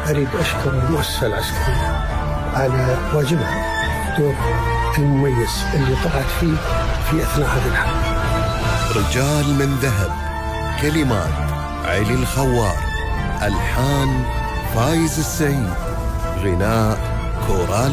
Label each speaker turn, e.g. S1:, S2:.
S1: أريد أشكر المؤسسة العسكرية على واجبها، الدور المميز اللي طلعت فيه في أثناء هذه الحرب.
S2: رجال من ذهب، كلمات علي الخوار، ألحان فايز السعيد، غناء كورال